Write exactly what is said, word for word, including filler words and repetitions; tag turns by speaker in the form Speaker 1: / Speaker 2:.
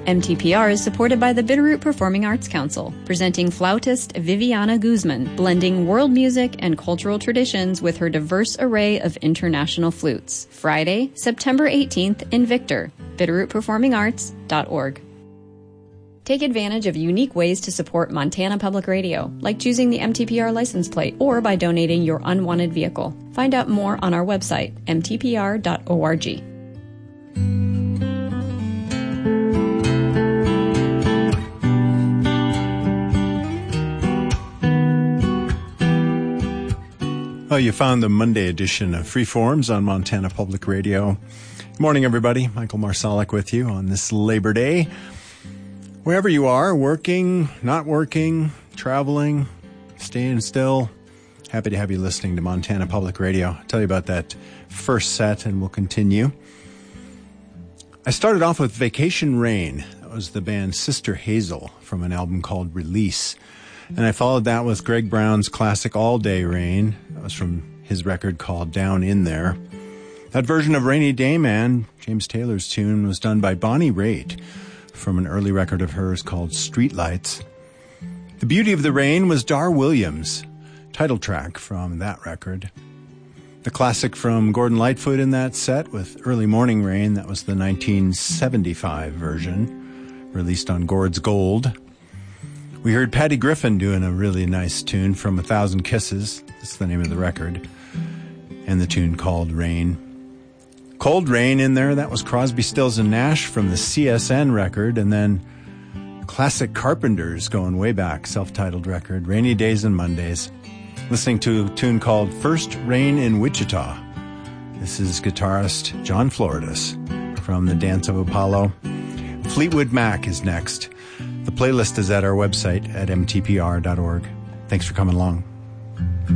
Speaker 1: M T P R is supported by the Bitterroot Performing Arts Council, presenting flautist Viviana Guzman, blending world music and cultural traditions with her diverse array of international flutes. Friday, September eighteenth in Victor, bitterroot performing arts dot org. Take advantage of unique ways to support Montana Public Radio, like choosing the M T P R license plate or by donating your unwanted vehicle. Find out more on our website, m t p r dot org.
Speaker 2: Well, you found the Monday edition of Freeforms on Montana Public Radio. Good morning, everybody. Michael Marsalik with you on this Labor Day. Wherever you are, working, not working, traveling, staying still, happy to have you listening to Montana Public Radio. I'll tell you about that first set and we'll continue. I started off with Vacation Rain. That was the band Sister Hazel from an album called Release. And I followed that with Greg Brown's classic All Day Rain. That was from his record called Down In There. That version of Rainy Day Man, James Taylor's tune, was done by Bonnie Raitt from an early record of hers called Streetlights. The Beauty of the Rain was Dar Williams' title track from that record. The classic from Gordon Lightfoot in that set with Early Morning Rain, that was the nineteen seventy-five version, released on Gord's Gold. We heard Patty Griffin doing a really nice tune from A Thousand Kisses, that's the name of the record, and the tune called Rain. Cold Rain in there, that was Crosby, Stills and Nash from the C S N record, and then classic Carpenters going way back, self-titled record, Rainy Days and Mondays. Listening to a tune called First Rain in Wichita. This is guitarist John Floridis from the Dance of Apollo. Fleetwood Mac is next. The playlist is at our website at m t p r dot org. Thanks for coming along.